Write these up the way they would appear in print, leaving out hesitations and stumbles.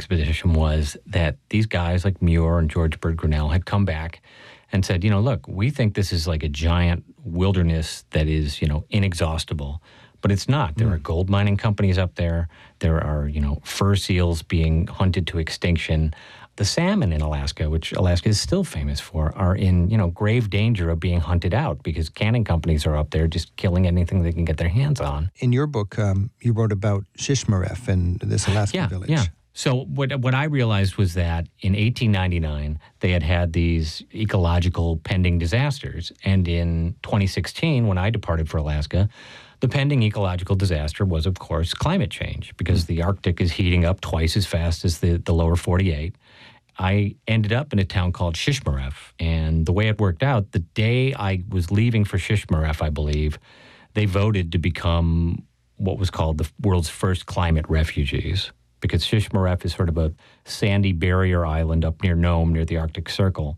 expedition was that these guys like Muir and George Bird Grinnell had come back and said, look, we think this is like a giant wilderness that is, inexhaustible. But it's not. There are gold mining companies up there. There are, fur seals being hunted to extinction. The salmon in Alaska, which Alaska is still famous for, are in, grave danger of being hunted out because canning companies are up there just killing anything they can get their hands on. In your book, you wrote about Shishmaref and this Alaskan village. Yeah. So what I realized was that in 1899, they had these ecological pending disasters. And in 2016, when I departed for Alaska, the pending ecological disaster was, of course, climate change because the Arctic is heating up twice as fast as the lower 48. I ended up in a town called Shishmaref, and the way it worked out, the day I was leaving for Shishmaref, I believe, they voted to become what was called the world's first climate refugees because Shishmaref is sort of a sandy barrier island up near Nome, near the Arctic Circle.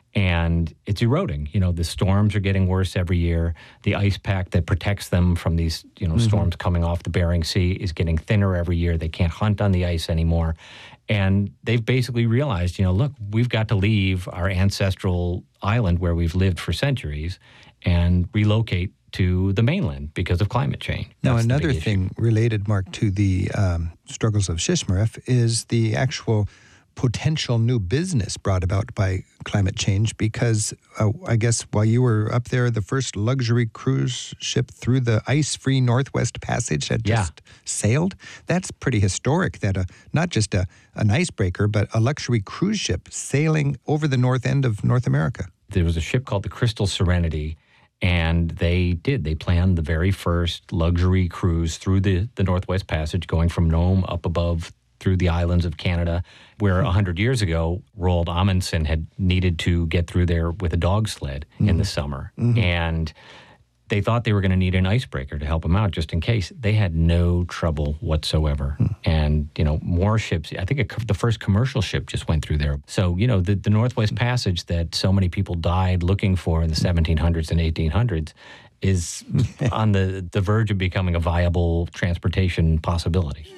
And it's eroding. The storms are getting worse every year. The ice pack that protects them from these, storms coming off the Bering Sea is getting thinner every year. They can't hunt on the ice anymore. And they've basically realized, look, we've got to leave our ancestral island where we've lived for centuries and relocate to the mainland because of climate change. Now, another thing related, Mark, to the struggles of Shishmaref is the actual potential new business brought about by climate change because I guess while you were up there, the first luxury cruise ship through the ice-free Northwest Passage had just sailed. That's pretty historic that not just an icebreaker, but a luxury cruise ship sailing over the north end of North America. There was a ship called the Crystal Serenity, and they planned the very first luxury cruise through the Northwest Passage going from Nome up above through the islands of Canada, where 100 years ago, Roald Amundsen had needed to get through there with a dog sled in the summer. And they thought they were going to need an icebreaker to help them out just in case. They had no trouble whatsoever. And, more ships, I think the first commercial ship just went through there. So, the Northwest Passage that so many people died looking for in the 1700s and 1800s is on the verge of becoming a viable transportation possibility.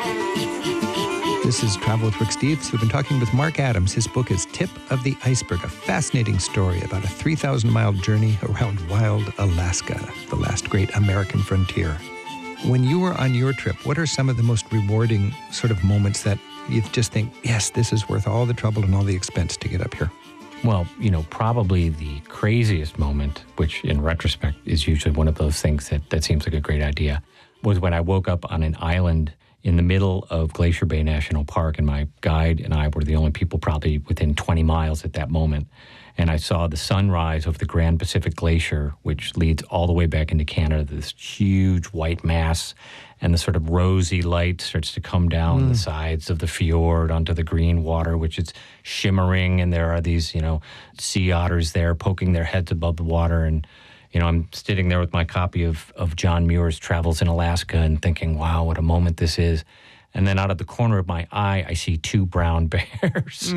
This is Travel with Rick Steves. We've been talking with Mark Adams. His book is Tip of the Iceberg, a fascinating story about a 3,000-mile journey around wild Alaska, the last great American frontier. When you were on your trip, what are some of the most rewarding sort of moments that you just think, yes, this is worth all the trouble and all the expense to get up here? Well, probably the craziest moment, which in retrospect is usually one of those things that seems like a great idea, was when I woke up on an island in the middle of Glacier Bay National Park, and my guide and I were the only people probably within 20 miles at that moment. And I saw the sunrise over the Grand Pacific Glacier, which leads all the way back into Canada, this huge white mass, and the sort of rosy light starts to come down the sides of the fjord onto the green water, which is shimmering, and there are these, sea otters there poking their heads above the water, and I'm sitting there with my copy of John Muir's Travels in Alaska and thinking, wow, what a moment this is. And then out of the corner of my eye, I see two brown bears.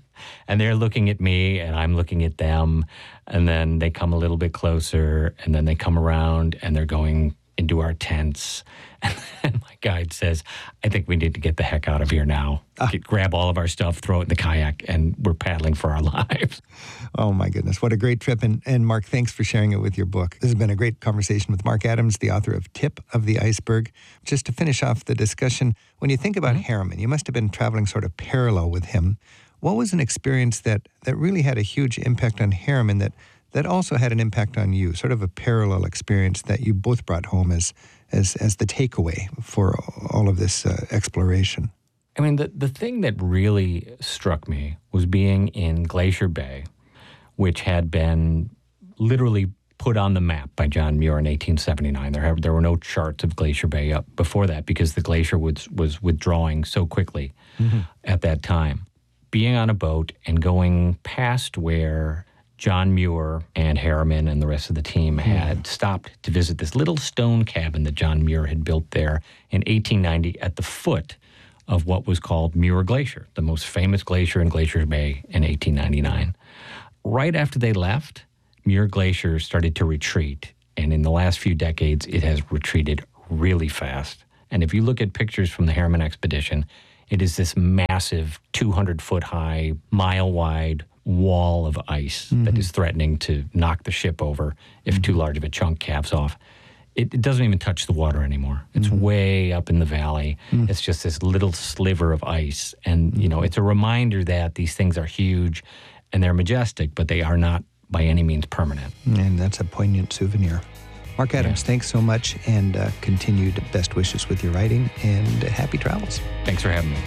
And they're looking at me, and I'm looking at them. And then they come a little bit closer, and then they come around, and they're going into our tents. And my guide says, I think we need to get the heck out of here now. Grab all of our stuff, throw it in the kayak, and we're paddling for our lives. Oh, my goodness. What a great trip. And Mark, thanks for sharing it with your book. This has been a great conversation with Mark Adams, the author of Tip of the Iceberg. Just to finish off the discussion, when you think about Harriman, you must have been traveling sort of parallel with him. What was an experience that really had a huge impact on Harriman that also had an impact on you, sort of a parallel experience that you both brought home as the takeaway for all of this exploration? I mean, the thing that really struck me was being in Glacier Bay, which had been literally put on the map by John Muir in 1879. There were no charts of Glacier Bay up before that because the glacier was withdrawing so quickly at that time. Being on a boat and going past where John Muir and Harriman and the rest of the team had stopped to visit this little stone cabin that John Muir had built there in 1890 at the foot of what was called Muir Glacier, the most famous glacier in Glacier Bay in 1899. Right after they left, Muir Glacier started to retreat, and in the last few decades, it has retreated really fast. And if you look at pictures from the Harriman expedition, It is this massive 200-foot high, mile-wide wall of ice that is threatening to knock the ship over if too large of a chunk calves off. It doesn't even touch the water anymore. It's way up in the valley. It's just this little sliver of ice. And, it's a reminder that these things are huge and they're majestic, but they are not by any means permanent. And that's a poignant souvenir. Mark Adams, thanks so much, and continued best wishes with your writing, and happy travels. Thanks for having me.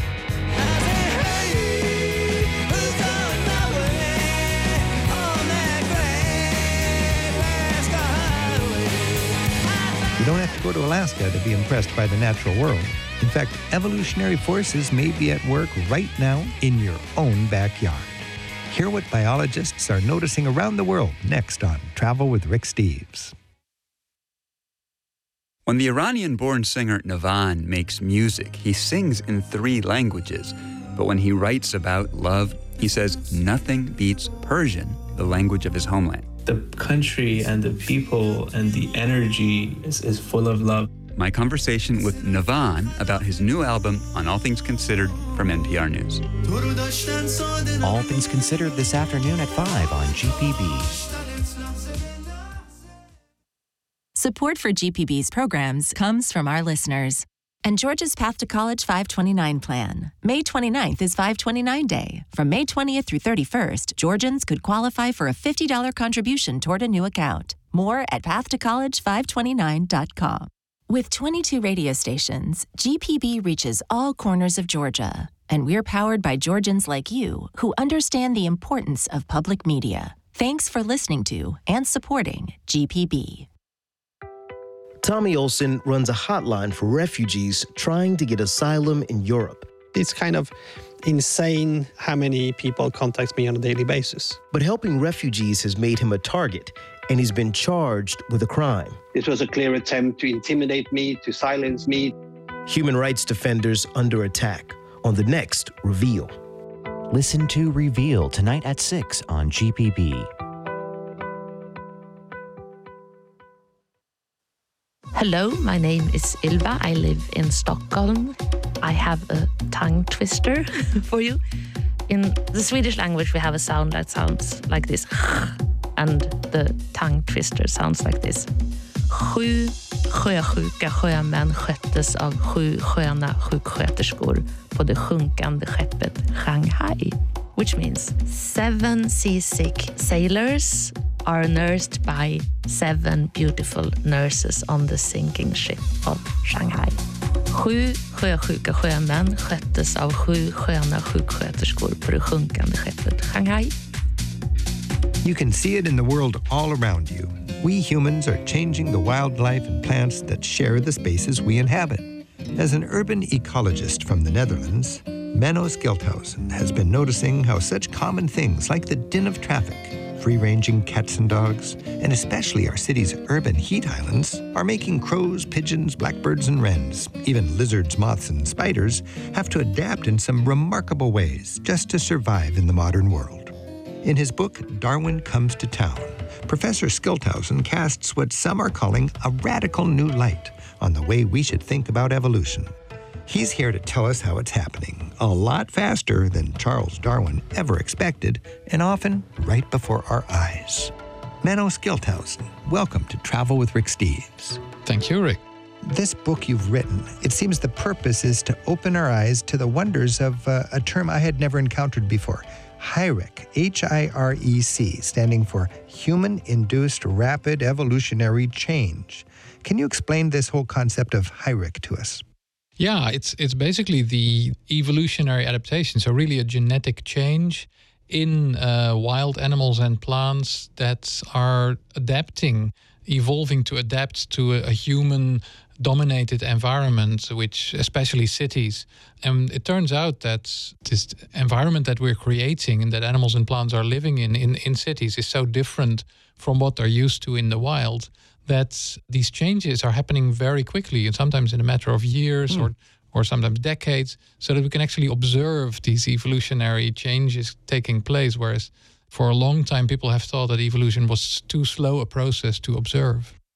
You don't have to go to Alaska to be impressed by the natural world. In fact, evolutionary forces may be at work right now in your own backyard. Hear what biologists are noticing around the world next on Travel with Rick Steves. When the Iranian-born singer Navan makes music, he sings in 3 languages. But when he writes about love, he says nothing beats Persian, the language of his homeland. The country and the people and the energy is full of love. My conversation with Navan about his new album on All Things Considered from NPR News. All Things Considered this afternoon at 5 on GPB. Support for GPB's programs comes from our listeners. And Georgia's Path to College 529 plan. May 29th is 529 Day. From May 20th through 31st, Georgians could qualify for a $50 contribution toward a new account. More at pathtocollege529.com. With 22 radio stations, GPB reaches all corners of Georgia. And we're powered by Georgians like you who understand the importance of public media. Thanks for listening to and supporting GPB. Tommy Olsen runs a hotline for refugees trying to get asylum in Europe. It's kind of insane how many people contact me on a daily basis. But helping refugees has made him a target, and he's been charged with a crime. This was a clear attempt to intimidate me, to silence me. Human rights defenders under attack on the next Reveal. Listen to Reveal tonight at 6 on GPB. Hello, my name is Ylva. I live in Stockholm. I have a tongue twister for you. In the Swedish language, we have a sound that sounds like this. And the tongue twister sounds like this. 7 sjösjuka sjömän sköttes av 7 sköna sjuksköterskor på det sjunkande skeppet Shanghai. Which means 7 seasick sailors are nursed by 7 beautiful nurses on the sinking ship of Shanghai. 7 sjösjuka sjömän sköttes av 7 sköna sjuksköterskor på det sjunkande skeppet Shanghai. You can see it in the world all around you. We humans are changing the wildlife and plants that share the spaces we inhabit. As an urban ecologist from the Netherlands, Menno Schildhuisen has been noticing how such common things like the din of traffic, free-ranging cats and dogs, and especially our city's urban heat islands, are making crows, pigeons, blackbirds, and wrens, even lizards, moths, and spiders, have to adapt in some remarkable ways just to survive in the modern world. In his book, Darwin Comes to Town, Professor Schildhuisen casts what some are calling a radical new light on the way we should think about evolution. He's here to tell us how it's happening, a lot faster than Charles Darwin ever expected, and often right before our eyes. Menno Schildhuisen, welcome to Travel with Rick Steves. Thank you, Rick. This book you've written, it seems the purpose is to open our eyes to the wonders of a term I had never encountered before. HIREC, H-I-R-E-C, standing for Human-Induced Rapid Evolutionary Change. Can you explain this whole concept of HIREC to us? Yeah, it's basically the evolutionary adaptation, so really a genetic change in wild animals and plants that are evolving to adapt to a human-dominated environment, which especially cities. And it turns out that this environment that we're creating and that animals and plants are living in cities is so different from what they're used to in the wild that these changes are happening very quickly, and sometimes in a matter of years or sometimes decades, so that we can actually observe these evolutionary changes taking place, whereas for a long time people have thought that evolution was too slow a process to observe.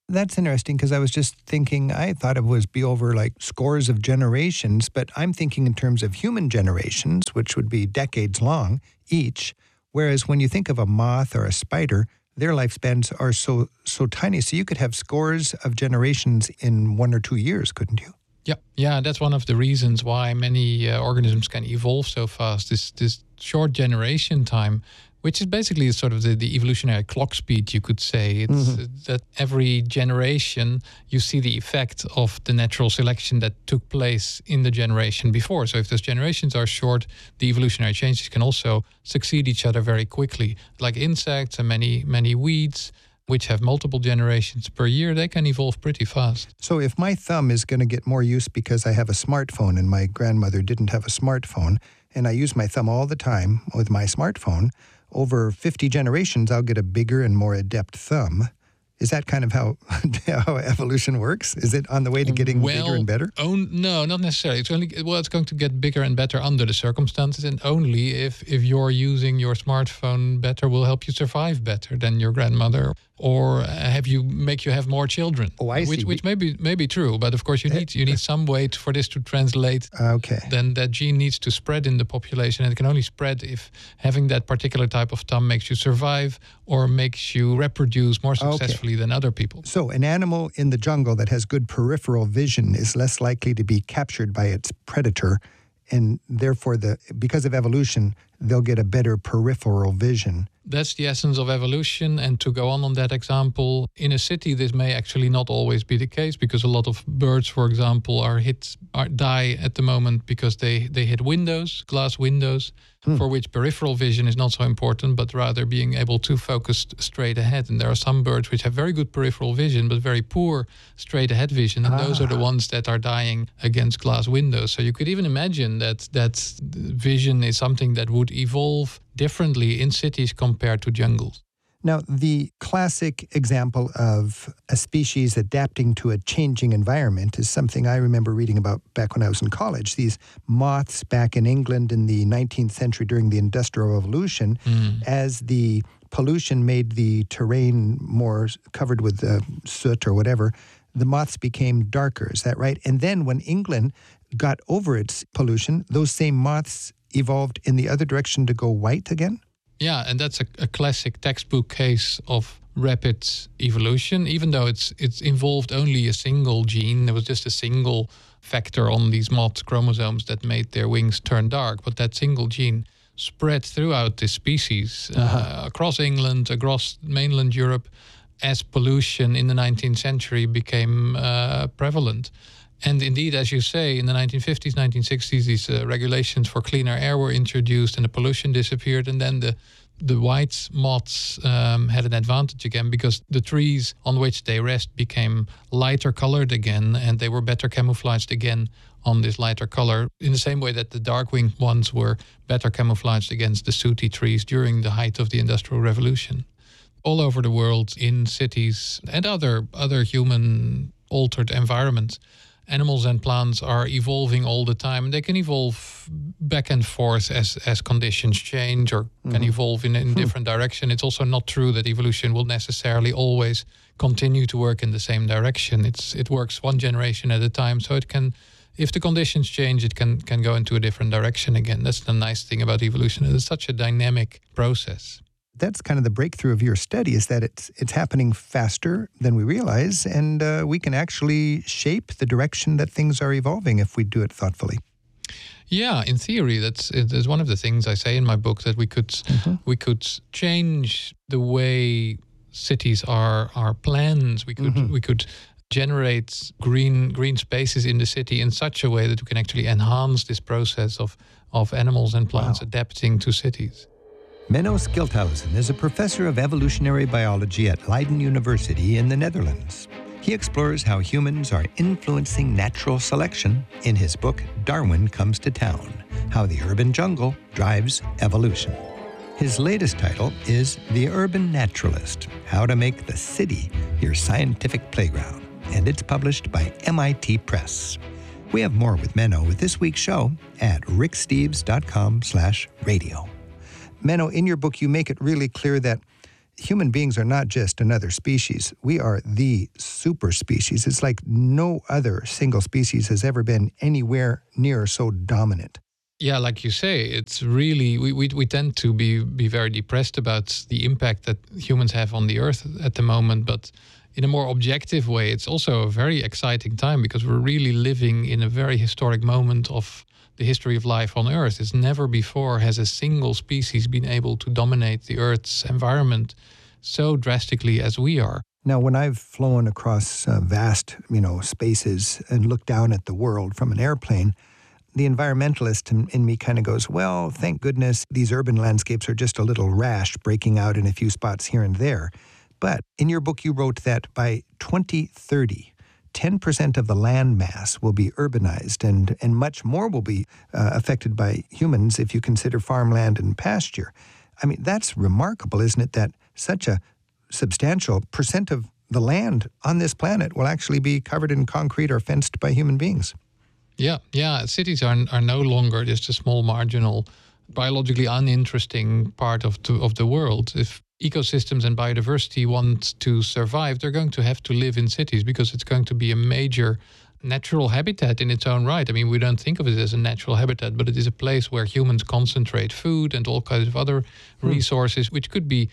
That's interesting because I was just thinking, I thought it was be over like scores of generations, but I'm thinking in terms of human generations, which would be decades long each. Whereas when you think of a moth or a spider, their lifespans are so tiny. So you could have scores of generations in 1 or 2 years, couldn't you? Yeah, that's one of the reasons why many organisms can evolve so fast. This short generation time, which is basically sort of the evolutionary clock speed, you could say. It's that every generation you see the effect of the natural selection that took place in the generation before. So if those generations are short, the evolutionary changes can also succeed each other very quickly. Like insects and many weeds, which have multiple generations per year, they can evolve pretty fast. So if my thumb is going to get more use because I have a smartphone and my grandmother didn't have a smartphone, and I use my thumb all the time with my smartphone, over 50 generations, I'll get a bigger and more adept thumb. Is that kind of how evolution works? Is it on the way to getting bigger and better? No, not necessarily. It's going to get bigger and better under the circumstances, and only if you're using your smartphone better will help you survive better than your grandmother, or make you have more children. Oh, I see. Which may be true, but of course you need some way for this to translate. Okay. Then that gene needs to spread in the population, and it can only spread if having that particular type of thumb makes you survive or makes you reproduce more successfully than other people. So an animal in the jungle that has good peripheral vision is less likely to be captured by its predator, and therefore because of evolution, they'll get a better peripheral vision. That's the essence of evolution. And to go on that example, in a city, this may actually not always be the case, because a lot of birds, for example, die at the moment because they hit glass windows, for which peripheral vision is not so important, but rather being able to focus straight ahead. And there are some birds which have very good peripheral vision, but very poor straight ahead vision. And those are the ones that are dying against glass windows. So you could even imagine that vision is something that would evolve differently in cities compared to jungles. Now, the classic example of a species adapting to a changing environment is something I remember reading about back when I was in college. These moths back in England in the 19th century during the Industrial Revolution, as the pollution made the terrain more covered with soot or whatever, the moths became darker. Is that right? And then when England got over its pollution, those same moths evolved in the other direction to go white again? Yeah, and that's a classic textbook case of rapid evolution. Even though it's involved only a single gene, there was just a single factor on these moths' chromosomes that made their wings turn dark. But that single gene spread throughout the species, across England, across mainland Europe, as pollution in the 19th century became prevalent. And indeed, as you say, in the 1950s, 1960s, these regulations for cleaner air were introduced and the pollution disappeared. And then the white moths had an advantage again, because the trees on which they rest became lighter colored again, and they were better camouflaged again on this lighter color, in the same way that the dark-winged ones were better camouflaged against the sooty trees during the height of the Industrial Revolution. All over the world, in cities and other human-altered environments, animals and plants are evolving all the time. They can evolve back and forth as conditions change, or can evolve in different direction. It's also not true that evolution will necessarily always continue to work in the same direction. It works one generation at a time, so it can, if the conditions change, it can go into a different direction again. That's the nice thing about evolution. It's such a dynamic process. That's kind of the breakthrough of your study, is that it's happening faster than we realize, and we can actually shape the direction that things are evolving if we do it thoughtfully. Yeah, in theory, that's one of the things I say in my book, that we could change the way cities are planned. We could generate green spaces in the city in such a way that we can actually enhance this process of animals and plants adapting to cities. Menno Schildhausen is a professor of evolutionary biology at Leiden University in the Netherlands. He explores how humans are influencing natural selection in his book, Darwin Comes to Town: How the Urban Jungle Drives Evolution. His latest title is The Urban Naturalist: How to Make the City Your Scientific Playground, and it's published by MIT Press. We have more with Menno with this week's show at ricksteves.com/radio. Menno, in your book, you make it really clear that human beings are not just another species. We are the super species. It's like no other single species has ever been anywhere near so dominant. Yeah, like you say, it's really, we tend to be very depressed about the impact that humans have on the Earth at the moment. But in a more objective way, it's also a very exciting time because we're really living in a very historic moment of the history of life on Earth. It's never before has a single species been able to dominate the Earth's environment so drastically as we are. Now, when I've flown across vast, spaces and looked down at the world from an airplane, the environmentalist in me kind of goes, well, thank goodness these urban landscapes are just a little rash breaking out in a few spots here and there. But in your book, you wrote that by 2030, 10% of the land mass will be urbanized and much more will be affected by humans if you consider farmland and pasture. I mean, that's remarkable, isn't it, that such a substantial percent of the land on this planet will actually be covered in concrete or fenced by human beings. Yeah. Cities are no longer just a small, marginal, biologically uninteresting part of the world. If ecosystems and biodiversity want to survive, they're going to have to live in cities because it's going to be a major natural habitat in its own right. I mean, we don't think of it as a natural habitat, but it is a place where humans concentrate food and all kinds of other resources, which could be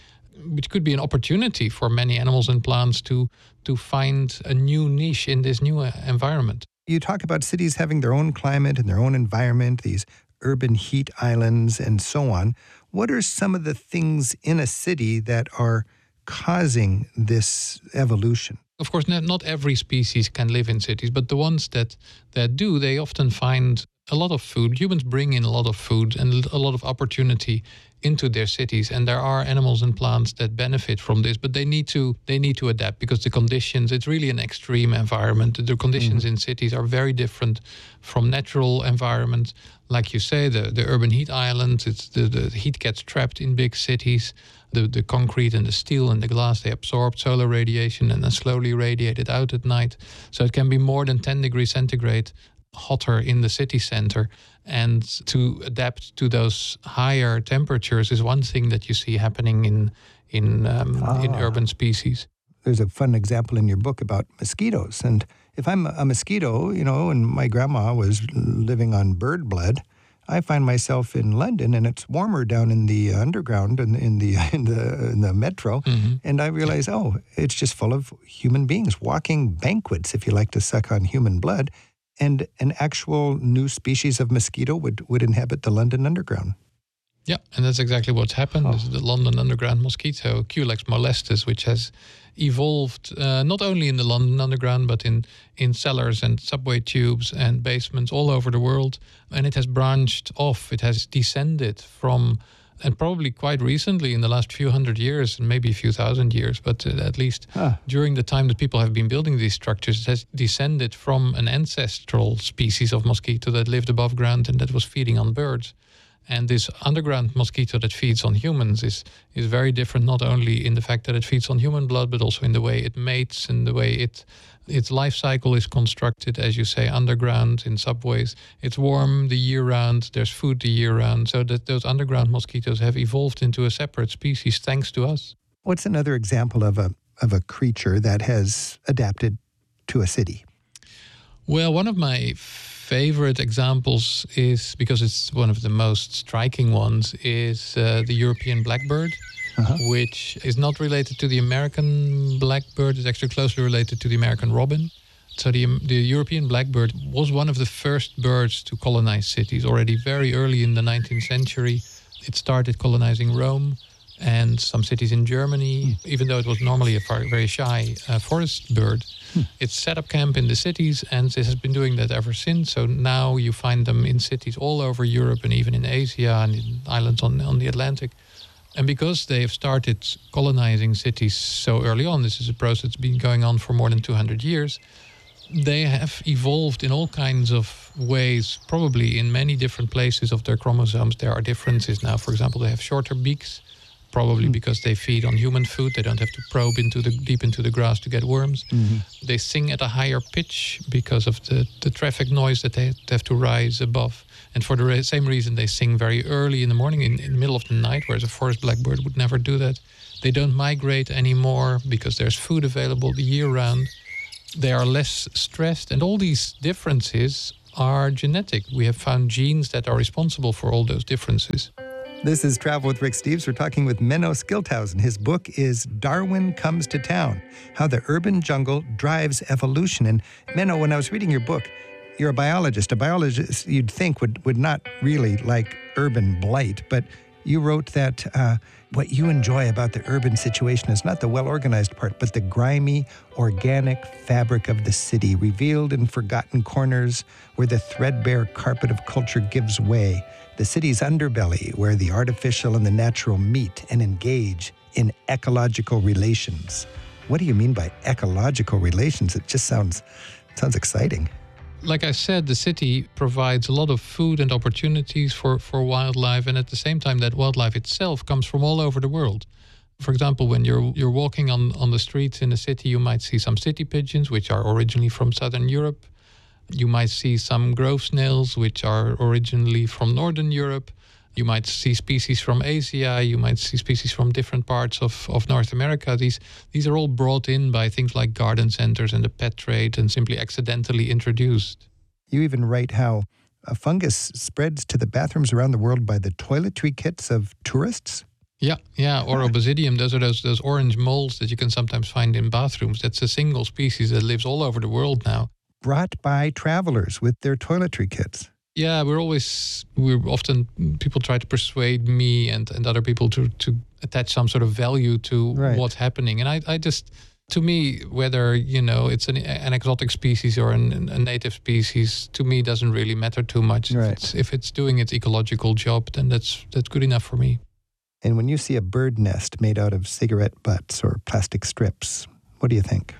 an opportunity for many animals and plants to find a new niche in this new environment. You talk about cities having their own climate and their own environment, these urban heat islands and so on. What are some of the things in a city that are causing this evolution? Of course, not every species can live in cities, but the ones that do, they often find a lot of food. Humans bring in a lot of food and a lot of opportunity into their cities, and there are animals and plants that benefit from this, but they need to adapt because the conditions, it's really an extreme environment. The conditions in cities are very different from natural environments. Like you say, the urban heat islands, it's the heat gets trapped in big cities. The concrete and the steel and the glass, they absorb solar radiation and then slowly radiate it out at night. So it can be more than 10 degrees centigrade hotter in the city center. And to adapt to those higher temperatures is one thing that you see happening in urban species. There's a fun example in your book about mosquitoes. And if I'm a mosquito, and my grandma was living on bird blood, I find myself in London and it's warmer down in the underground and in the metro. And I realize, it's just full of human beings walking banquets, if you like to suck on human blood. And an actual new species of mosquito would inhabit the London Underground. Yeah, and that's exactly what's happened. This is the London Underground mosquito, Culex molestus, which has evolved not only in the London Underground, but in cellars and subway tubes and basements all over the world. And it has branched off. It has descended from, and probably quite recently in the last few hundred years, and maybe a few thousand years, but at least during the time that people have been building these structures, it has descended from an ancestral species of mosquito that lived above ground and that was feeding on birds. And this underground mosquito that feeds on humans is very different, not only in the fact that it feeds on human blood, but also in the way it mates and the way its life cycle is constructed, as you say, underground in subways. It's warm the year round, there's food the year round, so that those underground mosquitoes have evolved into a separate species thanks to us. What's another example of a creature that has adapted to a city? Well, one of my favorite examples is, because it's one of the most striking ones, is the European blackbird, which is not related to the American blackbird. It's actually closely related to the American robin. So the European blackbird was one of the first birds to colonize cities. Already very early in the 19th century, it started colonizing Rome and some cities in Germany, even though it was normally a very shy forest bird. It set up camp in the cities, and it has been doing that ever since. So now you find them in cities all over Europe and even in Asia and in islands on the Atlantic. And because they have started colonizing cities so early on, this is a process that's been going on for more than 200 years, they have evolved in all kinds of ways, probably in many different places of their chromosomes. There are differences now. For example, they have shorter beaks, probably because they feed on human food. They don't have to probe deep into the grass to get worms. They sing at a higher pitch because of the traffic noise that they have to rise above. And for the same reason, they sing very early in the morning, in the middle of the night, whereas a forest blackbird would never do that. They don't migrate anymore because there's food available the year round. They are less stressed, and all these differences are genetic. We have found genes that are responsible for all those differences. This is Travel with Rick Steves. We're talking with Menno Skilthausen. His book is Darwin Comes to Town, How the Urban Jungle Drives Evolution. And Menno, when I was reading your book, you're a biologist. A biologist, you'd think, would not really like urban blight, but you wrote that what you enjoy about the urban situation is not the well-organized part, but the grimy, organic fabric of the city, revealed in forgotten corners where the threadbare carpet of culture gives way, the city's underbelly where the artificial and the natural meet and engage in ecological relations. What do you mean by ecological relations? It just sounds exciting. Like I said, the city provides a lot of food and opportunities for wildlife, and at the same time that wildlife itself comes from all over the world. For example, when you're walking on the streets in the city, you might see some city pigeons, which are originally from Southern Europe. You might see some grove snails, which are originally from Northern Europe. You might see species from Asia. You might see species from different parts of North America. These are all brought in by things like garden centers and the pet trade and simply accidentally introduced. You even write how a fungus spreads to the bathrooms around the world by the toiletry kits of tourists. Yeah, or Obasidium. Those are those orange molds that you can sometimes find in bathrooms. That's a single species that lives all over the world now. Brought by travelers with their toiletry kits. Yeah, we're often, people try to persuade me and other people to attach some sort of value to what's happening. And I just, to me, whether, it's an exotic species or a native species, to me doesn't really matter too much. Right. If it's doing its ecological job, then that's good enough for me. And when you see a bird nest made out of cigarette butts or plastic strips, what do you think?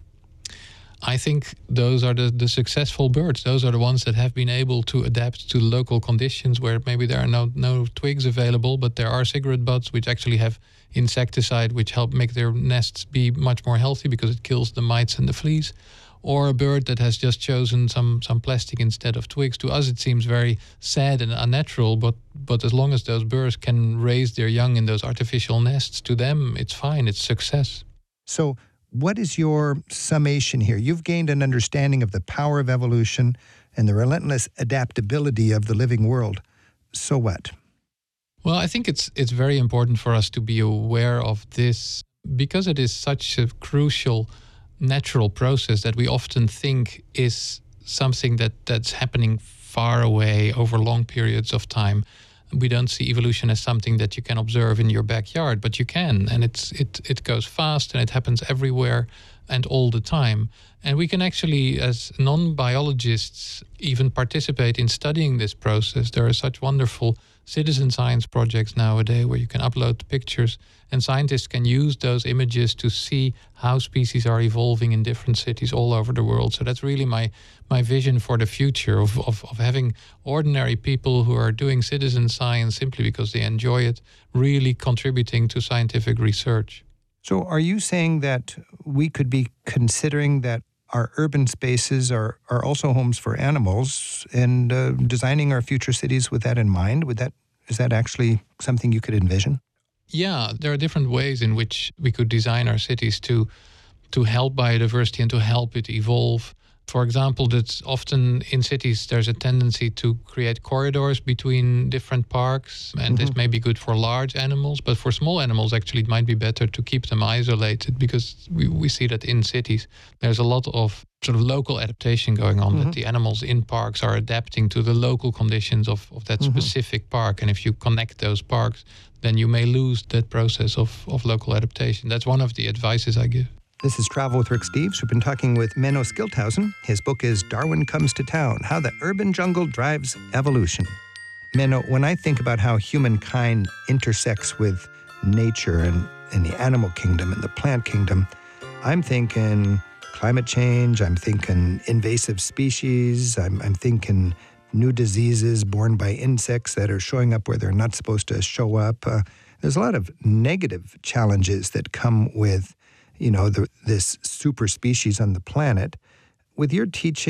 I think those are the successful birds. Those are the ones that have been able to adapt to local conditions where maybe there are no twigs available, but there are cigarette butts which actually have insecticide which help make their nests be much more healthy because it kills the mites and the fleas. Or a bird that has just chosen some plastic instead of twigs. To us it seems very sad and unnatural, but as long as those birds can raise their young in those artificial nests, to them it's fine, it's success. So what is your summation here? You've gained an understanding of the power of evolution and the relentless adaptability of the living world. So what? Well, I think it's very important for us to be aware of this because it is such a crucial natural process that we often think is something that's happening far away over long periods of time. We don't see evolution as something that you can observe in your backyard, but you can, and it goes fast and it happens everywhere and all the time. And we can actually, as non-biologists, even participate in studying this process. There are such wonderful citizen science projects nowadays where you can upload pictures and scientists can use those images to see how species are evolving in different cities all over the world. So that's really my vision for the future of having ordinary people who are doing citizen science simply because they enjoy it, really contributing to scientific research. So are you saying that we could be considering that our urban spaces are also homes for animals and designing our future cities with that in mind? Is that actually something you could envision? Yeah, there are different ways in which we could design our cities to help biodiversity and to help it evolve. For example, that's often in cities there's a tendency to create corridors between different parks, and this may be good for large animals, but for small animals actually it might be better to keep them isolated because we see that in cities there's a lot of sort of local adaptation going on, that the animals in parks are adapting to the local conditions of that specific park. And if you connect those parks, then you may lose that process of local adaptation. That's one of the advices I give. This is Travel with Rick Steves. We've been talking with Menno Skilthausen. His book is Darwin Comes to Town, How the Urban Jungle Drives Evolution. Menno, when I think about how humankind intersects with nature and the animal kingdom and the plant kingdom, I'm thinking climate change, I'm thinking invasive species, I'm thinking new diseases borne by insects that are showing up where they're not supposed to show up. There's a lot of negative challenges that come with this super species on the planet. With your teaching,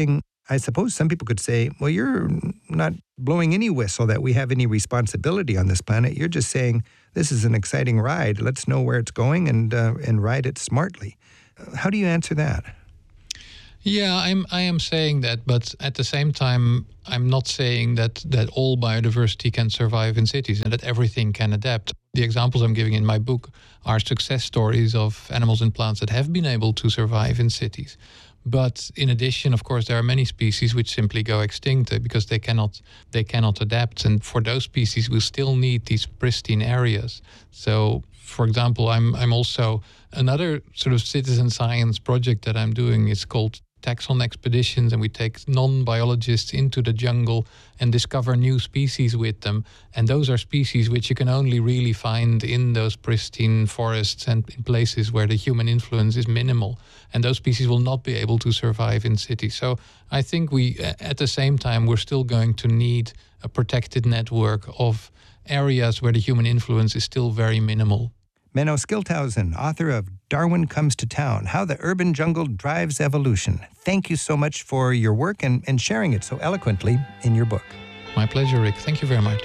I suppose some people could say, well, you're not blowing any whistle that we have any responsibility on this planet. You're just saying this is an exciting ride. Let's know where it's going and ride it smartly. How do you answer that? Yeah, I am saying that, but at the same time, I'm not saying that all biodiversity can survive in cities and that everything can adapt. The examples I'm giving in my book are success stories of animals and plants that have been able to survive in cities. But in addition, of course, there are many species which simply go extinct because they cannot adapt. And for those species, we still need these pristine areas. So, for example, I'm also another sort of citizen science project that I'm doing is called Taxon Expeditions, and we take non-biologists into the jungle and discover new species with them. And those are species which you can only really find in those pristine forests and in places where the human influence is minimal. And those species will not be able to survive in cities. So I think we, at the same time, we're still going to need a protected network of areas where the human influence is still very minimal. Menno Schilthausen, author of Darwin Comes to Town, How the Urban Jungle Drives Evolution. Thank you so much for your work and sharing it so eloquently in your book. My pleasure, Rick. Thank you very much.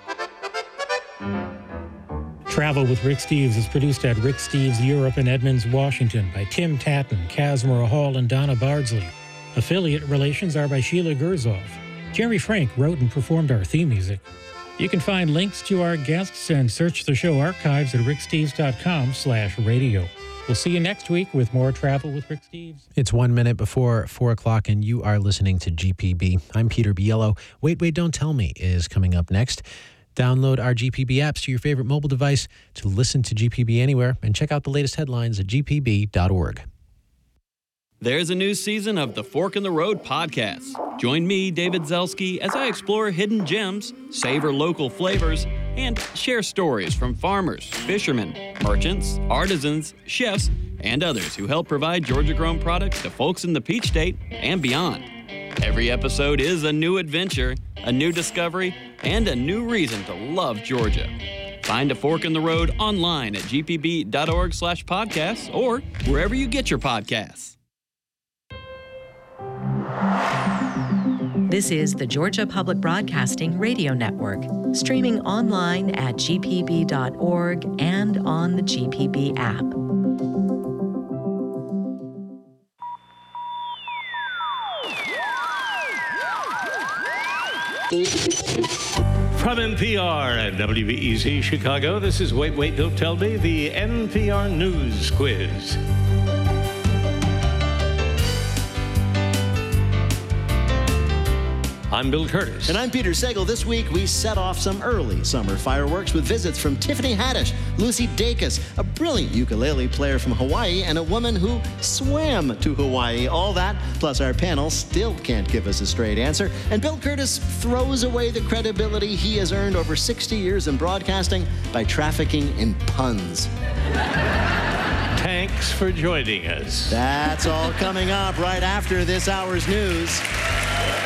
Travel with Rick Steves is produced at Rick Steves Europe in Edmonds, Washington by Tim Tatton, Kazmira Hall, and Donna Bardsley. Affiliate relations are by Sheila Gerzov. Jerry Frank wrote and performed our theme music. You can find links to our guests and search the show archives at ricksteves.com/radio. We'll see you next week with more Travel with Rick Steves. It's 1 minute before 4 o'clock, and you are listening to GPB. I'm Peter Biello. Wait, Don't Tell Me is coming up next. Download our GPB apps to your favorite mobile device to listen to GPB anywhere, and check out the latest headlines at gpb.org. There's a new season of the Fork in the Road podcast. Join me, David Zelski, as I explore hidden gems, savor local flavors, and share stories from farmers, fishermen, merchants, artisans, chefs, and others who help provide Georgia-grown products to folks in the Peach State and beyond. Every episode is a new adventure, a new discovery, and a new reason to love Georgia. Find A Fork in the Road online at gpb.org/podcasts or wherever you get your podcasts. This is the Georgia Public Broadcasting Radio Network, streaming online at gpb.org and on the GPB app. From NPR and WBEZ Chicago, this is Wait, Don't Tell Me, the NPR News Quiz. I'm Bill Curtis. And I'm Peter Sagal. This week, we set off some early summer fireworks with visits from Tiffany Haddish, Lucy Dacus, a brilliant ukulele player from Hawaii, and a woman who swam to Hawaii. All that, plus our panel still can't give us a straight answer. And Bill Curtis throws away the credibility he has earned over 60 years in broadcasting by trafficking in puns. Thanks for joining us. That's all coming up right after this hour's news.